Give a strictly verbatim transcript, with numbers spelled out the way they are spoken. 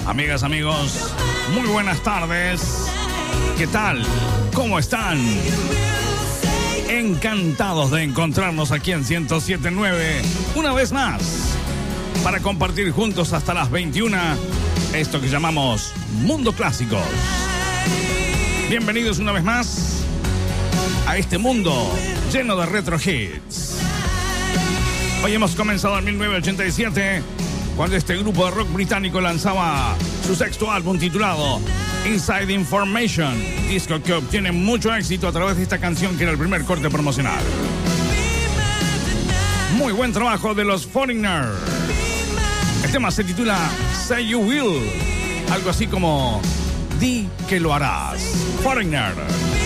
Amigas, amigos, muy buenas tardes. ¿Qué tal? ¿Cómo están? Encantados de encontrarnos aquí en ciento siete punto nueve una vez más para compartir juntos hasta las veintiuna esto que llamamos Mundo Clásicos. Bienvenidos una vez más a este mundo lleno de retro hits. Hoy hemos comenzado en mil novecientos ochenta y siete, cuando este grupo de rock británico lanzaba su sexto álbum titulado Inside Information, disco que obtiene mucho éxito a través de esta canción que era el primer corte promocional. Muy buen trabajo de los Foreigner. El tema se titula Say You Will, algo así como Di que lo harás. Foreigner.